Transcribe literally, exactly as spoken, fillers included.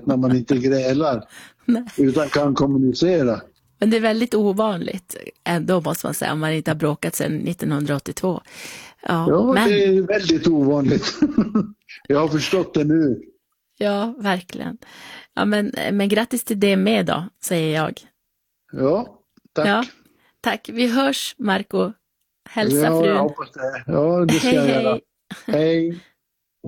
vanligt när man inte grälar utan kan kommunicera. Men det är väldigt ovanligt ändå, måste man säga, om man inte har bråkat sedan nittonhundraåttiotvå. Ja, Ja, men... det är väldigt ovanligt. Jag har förstått det nu. Ja, verkligen. Ja, men, men grattis till det med då, säger jag. Ja, tack. Ja, tack. Vi hörs, Marco. Hälsa ja, frun. Jag hoppas det. Ja, det ska Hej, jag hej. göra. Hej.